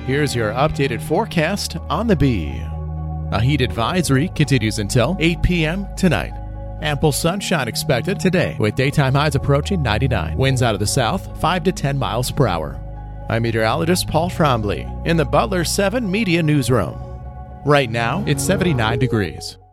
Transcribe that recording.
here's your updated forecast on the Bee. A heat advisory continues until 8 p.m. tonight. Ample sunshine expected today, with daytime highs approaching 99. Winds out of the south, 5 to 10 miles per hour. I'm meteorologist Paul Trombley in the Butler 7 Media Newsroom. Right now, it's 79 degrees.